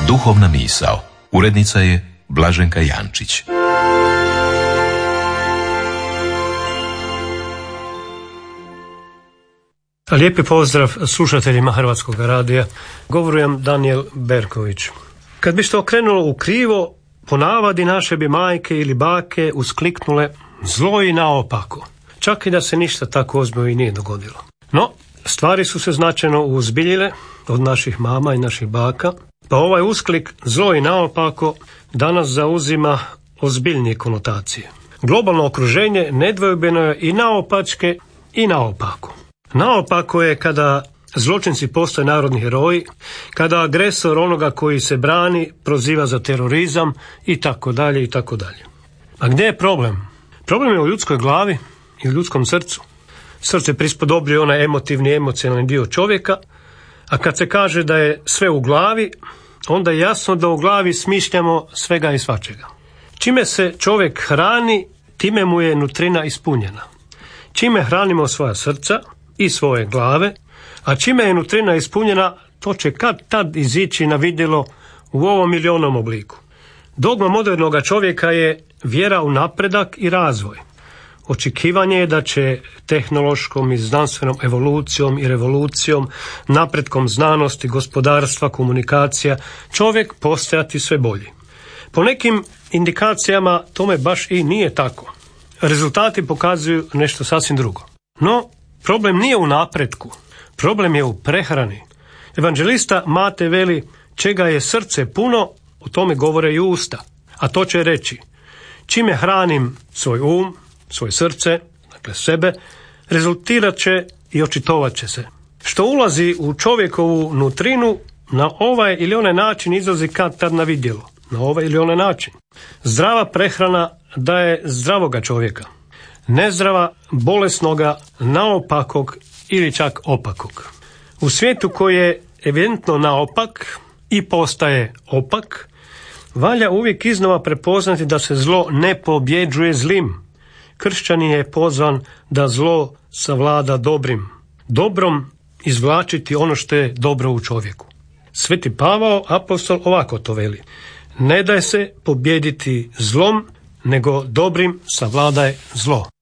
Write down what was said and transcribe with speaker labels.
Speaker 1: Duhovna misao. Urednica je Blaženka Jančić.
Speaker 2: Lijepi pozdrav slušateljima Hrvatskog radija. Govorim Danijel Berković. Kad bi što okrenulo u krivo, po navadi naše bi majke ili bake uskliknule zlo i naopako. Čak i da se ništa tako ozbiljno i nije dogodilo. No, stvari su se značajno uzbiljile od naših mama i naših baka, pa ovaj usklik zlo i naopako danas zauzima ozbiljnije konotacije. Globalno okruženje nedvojbeno je i naopačke i naopako. Naopako je kada zločinci postaju narodni heroji, kada agresor onoga koji se brani proziva za terorizam i tako dalje i tako dalje. A gdje je problem? Problem je u ljudskoj glavi i u ljudskom srcu. Srce prispodobljuje onaj emotivni, emocionalni dio čovjeka, a kad se kaže da je sve u glavi, onda je jasno da u glavi smišljamo svega i svačega. Čime se čovjek hrani, time mu je nutrina ispunjena. Čime hranimo svoja srca i svoje glave, a čime je nutrina ispunjena, to će kad tad izići na vidjelo u ovom ili onom obliku. Dogma modernog čovjeka je vjera u napredak i razvoj. Očekivanje je da će tehnološkom i znanstvenom evolucijom i revolucijom, napretkom znanosti, gospodarstva, komunikacija, čovjek postajati sve bolji. Po nekim indikacijama tome baš i nije tako. Rezultati pokazuju nešto sasvim drugo. No, problem nije u napretku, problem je u prehrani. Evanđelista Matej veli, čega je srce puno, o tome govore i usta. A to će reći, čime hranim svoj svoje srce, dakle sebe, rezultirat će i očitovat će se. Što ulazi u čovjekovu nutrinu, na ovaj ili onaj način izlazi kad tad na vidjelo. Na ovaj ili onaj način. Zdrava prehrana daje zdravoga čovjeka. Nezdrava, bolesnoga, naopakog ili čak opakog. U svijetu koji je evidentno naopak i postaje opak, valja uvijek iznova prepoznati da se zlo ne pobjeđuje zlim. Kršćanin je pozvan da zlo savlada dobrim. Dobrom izvlačiti ono što je dobro u čovjeku. Sveti Pavao apostol ovako to veli. Ne daj se pobijediti zlom, nego dobrim savladaj zlo.